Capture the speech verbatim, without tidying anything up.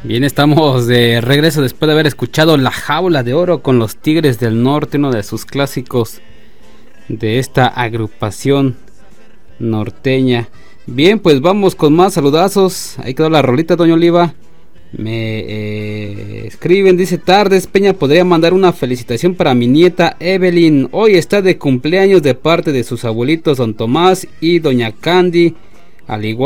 Bien, estamos de regreso después de haber escuchado La Jaula de Oro con los Tigres del Norte, uno de sus clásicos de esta agrupación norteña. Bien, pues vamos con más saludazos. Ahí quedó la rolita, doña Oliva. Me eh, escriben, dice: Tardes, Peña, podría mandar una felicitación para mi nieta Evelyn. Hoy está de cumpleaños de parte de sus abuelitos don Tomás y doña Candy, al igual